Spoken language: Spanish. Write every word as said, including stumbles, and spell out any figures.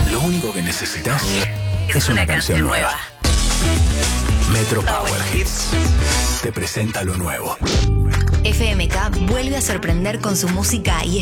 Lo único que necesitas es una canción nueva. Metro Power Hits te presenta lo nuevo. F M K vuelve a sorprender con su música y